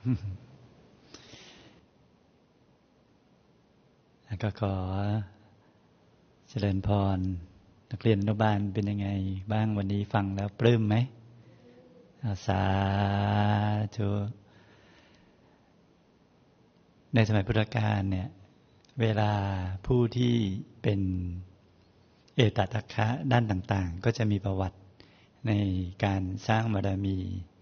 ก็ขอเจริญพรนักเรียนอนุบาลเป็นยังไงบ้างวันนี้ฟังแล้วปลื้มไหมสาธุในสมัยพุทธกาลเนี่ยเวลาผู้ที่เป็นเอตตัคคะด้านต่างๆก็จะมีประวัติในการสร้างบารมี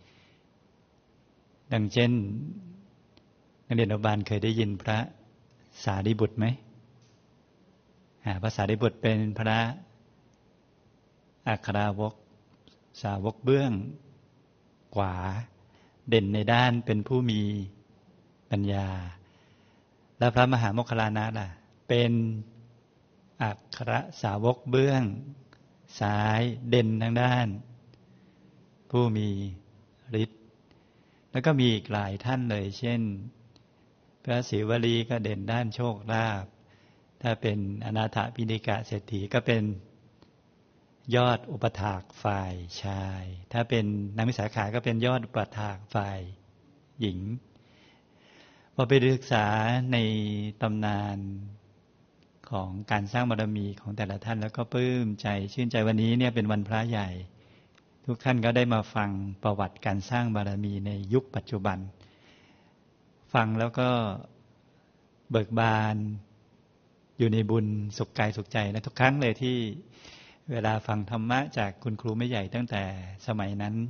ดังเช่นนักเรียนอนุบาลเคยได้ยินพระสารีบุตรไหมพระสารีบุตรเป็นพระอัครสาวกเบื้องขวาเด่นในด้านเป็นผู้มีปัญญาและพระมหาโมคคัลลานะล่ะเป็นอัครสาวกเบื้องซ้ายเด่นทางด้านผู้มีฤทธิ์แล้วก็มีอีกหลายท่านเลยเช่นพระศิวลีก็เด่นด้านโชคลาภถ้าเป็นอนาถปิณกะเศรษฐีก็เป็นยอดอุปถากฝ่ายชายถ้าเป็นนางวิสาขาก็เป็นยอดอุปถากฝ่ายหญิงพอไปศึกษาในตำนานของการสร้างบารมีของแต่ละท่านแล้วก็ปลื้มใจชื่นใจวันนี้เนี่ยเป็นวันพระใหญ่ทุกท่านก็ได้มาฟังประวัติการสร้างบารมีในยุคปัจจุบันฟังแล้วก็เบิกบานอยู่ในบุญสุขกายสุขใจและทุกครั้งเลยที่เวลาฟังธรรมะจากคุณครูไม่ใหญ่ตั้งแต่สมัยนั้น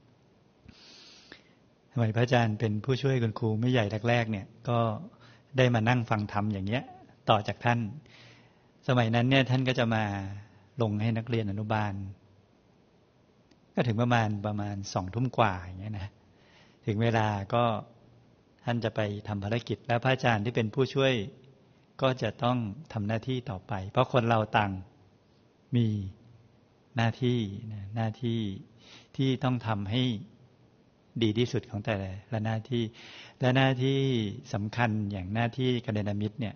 สมัยพระอาจารย์เป็นผู้ช่วยคุณครูไม่ใหญ่แรกๆเนี่ยก็ได้มานั่งฟังธรรมอย่างเงี้ยต่อจากท่านสมัยนั้นเนี่ยท่านก็จะมาลงให้นักเรียนอนุบาลก็ถึงประมาณ20:00 นกว่าอย่างเงี้ยนะถึงเวลาก็ท่านจะไปทำภารกิจแล้วพระอาจารย์ที่เป็นผู้ช่วยก็จะต้องทำหน้าที่ต่อไปเพราะคนเราต่างมีหน้าที่ที่ต้องทำให้ดีที่สุดของแต่ละหน้าที่และหน้าที่สำคัญอย่างหน้าที่กัลยาณมิตรเนี่ย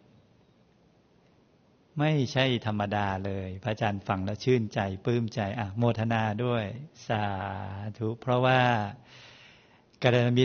ไม่ใช่ธรรมดาเลยพระอาจารย์ฟังแล้วชื่นใจปลื้มใจโมทนาด้วยสาธุเพราะว่ากัลยาณมิตร